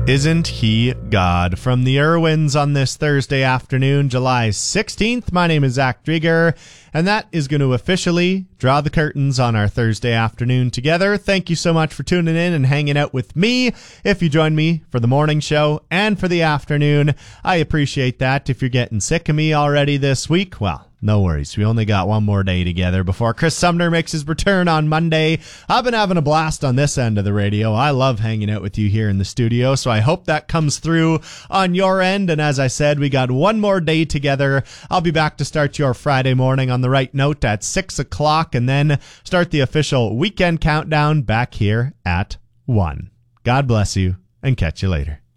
Isn't He God? From the Irwins on this Thursday afternoon, July 16th. My name is Zach Drieger, and that is going to officially draw the curtains on our Thursday afternoon together. Thank you so much for tuning in and hanging out with me. If you join me for the morning show and for the afternoon, I appreciate that. If you're getting sick of me already this week, well, no worries. We only got one more day together before Chris Sumner makes his return on Monday. I've been having a blast on this end of the radio. I love hanging out with you here in the studio, so I hope that comes through on your end. And as I said, we got one more day together. I'll be back to start your Friday morning on the right note at 6 o'clock and then start the official weekend countdown back here at 1. God bless you and catch you later.